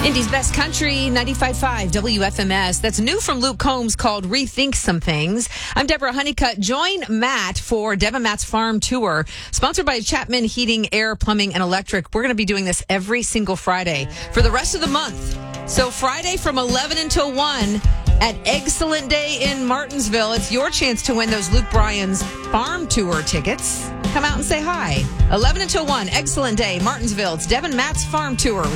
Indy's Best Country, 95.5 WFMS. That's new from Luke Combs called Rethink Some Things. I'm Deborah Honeycutt. Join Matt for Deb and Matt's Farm Tour, sponsored by Chapman Heating, Air, Plumbing, and Electric. We're going to be doing this every single Friday for the rest of the month. So Friday from 11 until 1 at Excellent Day in Martinsville. It's your chance to win those Luke Bryan's Farm Tour tickets. Come out and say hi. 11 until 1, Excellent Day, Martinsville. It's Deb and Matt's Farm Tour.